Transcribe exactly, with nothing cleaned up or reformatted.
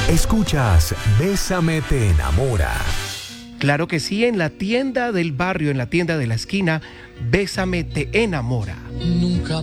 Escuchas Bésame te enamora. Claro que sí, en la tienda del barrio, en la tienda de la esquina, Bésame te enamora. Nunca